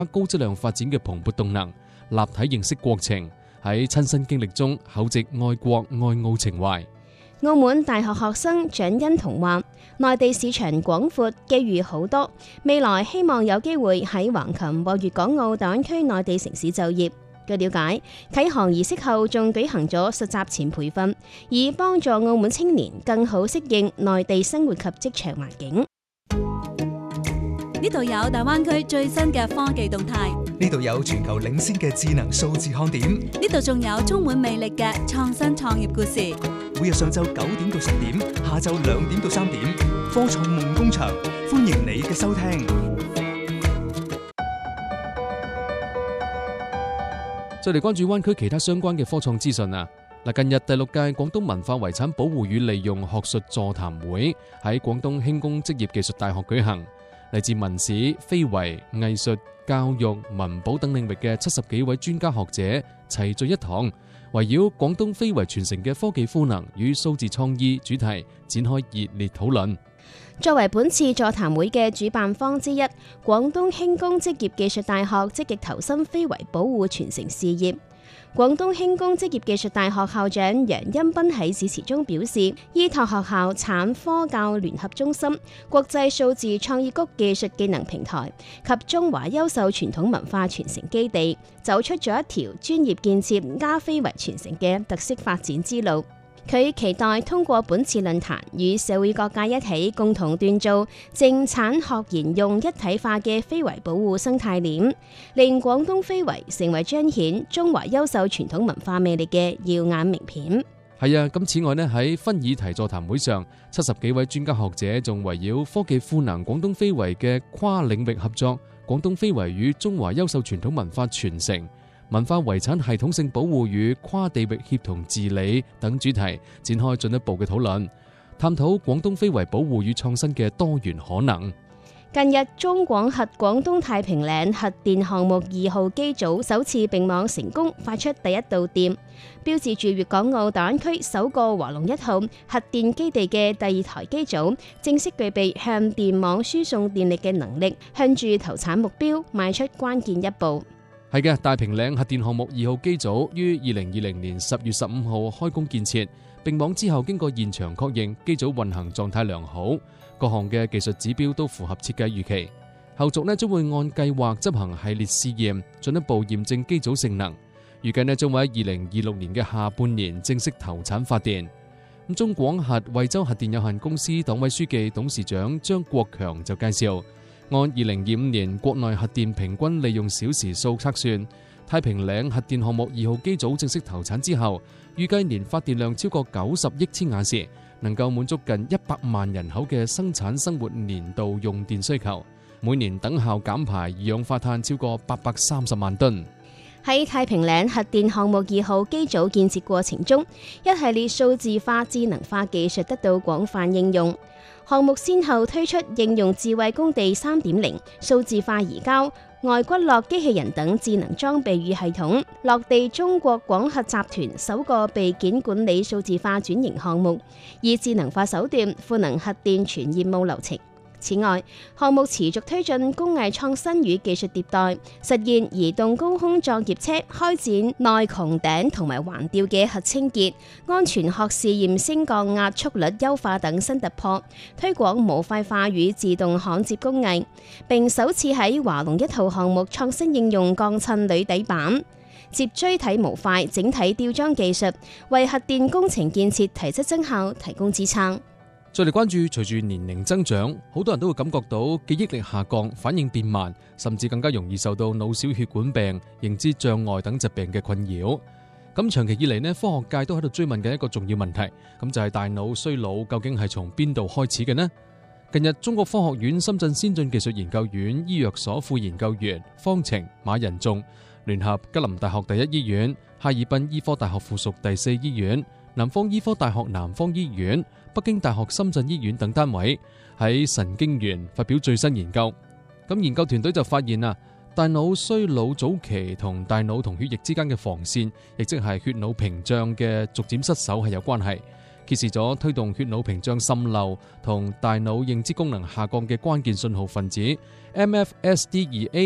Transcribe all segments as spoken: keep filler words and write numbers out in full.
高質量發展嘅蓬勃動能，立體認識國情，喺親身經歷中厚植愛國愛澳情懷。 澳門大學學生蔣欣彤話：內地市場廣闊，機遇好多，未來希望有機會喺橫琴或粵港澳大灣區內地城市就業。據了解，啟航儀式後仲舉行咗實習前培訓，以幫助澳門青年更好適應內地生活及職場環境。 呢度有大灣區最新嘅科技動態， 呢度有全球領先嘅智能數字看點， 呢度仲有充滿魅力嘅創新創業故事。 每日上晝九點到十點，下晝兩點到三點，科創夢工場，歡迎你嘅收聽。 再嚟關注灣區其他相關嘅科創資訊啊！嗱，近日第六屆廣東文化遺產保護與利用學術座談會喺廣東輕工職業技術大學舉行，嚟自文史、非遺、藝術、教育、文保等領域嘅七十幾位專家學者齊聚一堂，圍繞廣東非遺傳承嘅科技賦能與數字創意主題展開熱烈討論。 作為本次座談會嘅主辦方之一，廣東輕工職業技術大學積極投身非遺保護傳承事業。廣東輕工職業技術大學校長楊恩斌喺致辭中表示，依託學校產科教聯合中心、國際數字創意局技術技能平台及中華優秀傳統文化傳承基地，走出咗一條專業建設加非遺傳承嘅特色發展之路。佢期待通過本次論壇與社會各界一起共同鍛造正產學研用一體化嘅非遺保護生態鏈，令廣東非遺成為彰顯中華優秀傳統文化魅力嘅耀眼名片。 係啊，咁此外呢，喺分議題座談會上，七十幾位專家學者仲圍繞科技賦能廣東非遺嘅跨領域合作、廣東非遺與中華優秀傳統文化傳承、文化遺產系統性保護與跨地域協同治理等主題展開進一步嘅討論，探討廣東非遺保護與創新嘅多元可能。 近日，中廣核廣東太平嶺核電項目二號機組首次並網成功發出第一度電，標誌住粵港澳大灣區首個華龍一號核電基地嘅第二台機組正式具備向電網輸送電力嘅能力，向住投產目標邁出關鍵一步。 係嘅，大平嶺核電項目二號機組於二零二零年十月十五號開工建設，並網之後經過現場確認，機組運行狀態良好，各項嘅技術指標都符合設計預期。後續呢將會按計劃執行系列試驗，進一步驗證機組性能。預計呢將會喺二零二六年嘅下半年正式投產發電。咁中廣核惠州核電有限公司黨委書記、董事長張國強就介紹，按二零二五年國內核電平均利用小時數測算，太平嶺核電項目二號機組正式投產之後，預計年發電量超過九十億千瓦時，能夠滿足近一百萬人口嘅生產生活年度用電需求，每年等效減排二氧化碳超過八百三十萬噸。 喺太平嶺核電項目二號機組建設過程中，一系列數字化、智能化技術得到廣泛應用。項目先後推出應用智慧工地 三點零、數字化移交、外骨骼機器人等智能裝備與系統，落地中國廣核集團首個備件管理數字化轉型項目，以智能化手段賦能核電全業務流程。此外，項目持續推進工藝創新與技術迭代，實現移動高空作業車開展內穹頂同埋橫吊嘅核清潔、安全殼試驗升降壓縮率優化等新突破，推廣模塊化與自動焊接工藝，並首次喺華龍一號項目創新應用鋼襯鋁底板、接錐體模塊整體吊裝技術，為核電工程建設提質增效提供支撐。 再嚟關注，隨住年齡增長，好多人都會感覺到記憶力下降、反應變慢，甚至更加容易受到腦小血管病、認知障礙等疾病嘅困擾。咁長期以嚟呢，科學界都喺度追問緊一個重要問題，咁就係大腦衰老究竟係從邊度開始嘅呢？近日，中國科學院深圳先進技術研究院醫藥所副研究員方晴、馬仁仲聯合吉林大學第一醫院、哈爾濱醫科大學附屬第四醫院、南方醫科大學南方醫院、北京大學深圳醫院等單位喺神經元發表最新研究。咁研究團隊就發現啊，大腦衰老早期同大腦同血液之間嘅防線，亦即係血腦屏障嘅逐漸失守係有關係，揭示咗推動血腦屏障滲漏同大腦認知功能下降嘅關鍵信號分子 M F S D 二 A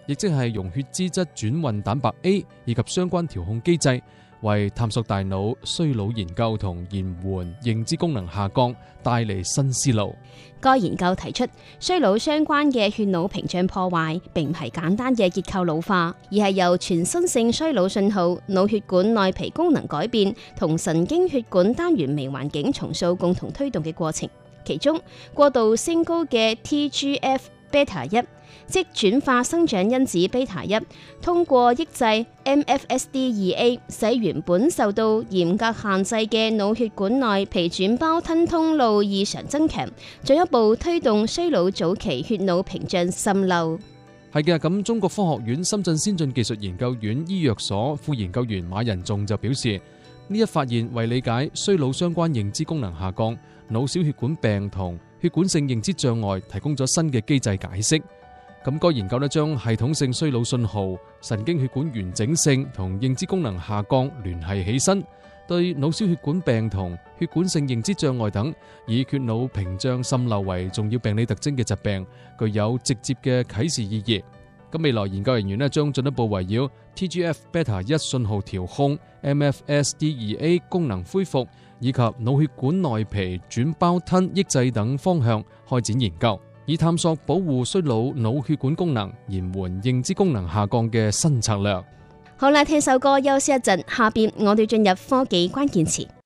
亦即係溶血脂質轉運蛋白 A 以及相關調控機制，為探索大腦衰老研究同延緩認知功能下降帶嚟新思路。 該研究提出，衰老相關嘅血腦屏障破壞並唔係簡單嘅結構老化，而係由全身性衰老信號、腦血管內皮功能改變同神經血管單元微環境重塑共同推動嘅過程。其中，過度升高嘅 T G F beta 一，即轉化生長因子 beta 一，通過抑制 M F S D 二 A， 使原本受到嚴格限制嘅腦血管內皮轉胞吞通路異常增強，進一步推動衰老早期血腦屏障滲漏。 係嘅，咁中國科學院深圳先進技術研究院醫藥所副研究員馬仁仲就表示，呢一發現為理解衰老相關認知功能下降、腦小血管病同血管性認知障礙提供咗新嘅機制解釋。咁該研究呢將系統性衰老信號、神經血管完整性同認知功能下降聯繫起身，對腦小血管病同血管性認知障礙等以血腦屏障滲漏為重要病理特徵嘅疾病，具有直接嘅啟示意義。咁未來研究人員呢將進一步圍繞 T G F beta 一信號調控、M F S D 二 A 功能恢復以及腦血管內皮轉胞吞抑制等方向開展研究，以探索保護衰老腦血管功能、延緩認知功能下降嘅新策略。 好啦，聽首歌休息一陣，下邊我哋進入科技關鍵詞。